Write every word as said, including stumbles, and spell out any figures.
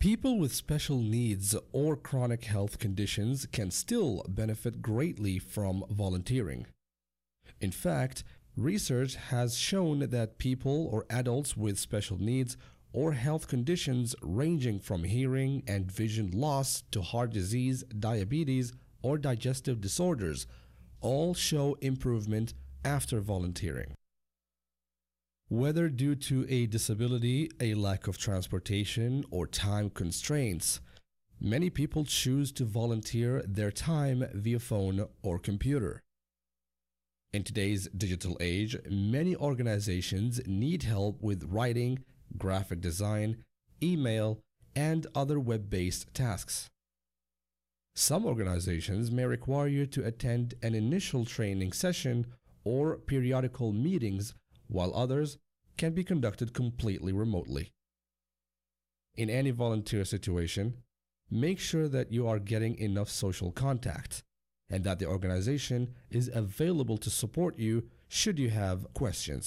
People with special needs or chronic health conditions can still benefit greatly from volunteering. In fact, research has shown that people or adults with special needs or health conditions ranging from hearing and vision loss to heart disease, diabetes, or digestive disorders all show improvement after volunteering. Whether due to a disability, a lack of transportation, or time constraints, many people choose to volunteer their time via phone or computer. In today's digital age, many organizations need help with writing, graphic design, email, and other web-based tasks. Some organizations may require you to attend an initial training session or periodical meetings, while others can be conducted completely remotely. In any volunteer situation, make sure that you are getting enough social contact and that the organization is available to support you should you have questions.